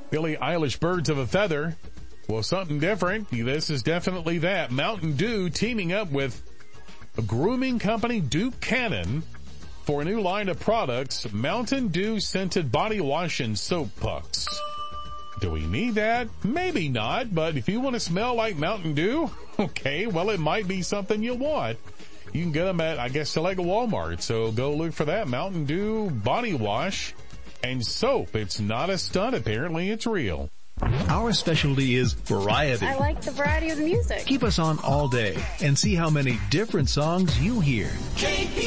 Billie Eilish, Birds of a Feather. Well, something different. This is definitely that. Mountain Dew teaming up with a grooming company, Duke Cannon, for a new line of products, Mountain Dew scented body wash and soap pucks. Do we need that? Maybe not, but if you want to smell like Mountain Dew, okay, well, it might be something you'll want. You can get them at, I guess, select Walmart, so go look for that. Mountain Dew body wash and soap. It's not a stunt. Apparently, it's real. Our specialty is variety. I like the variety of the music. Keep us on all day and see how many different songs you hear.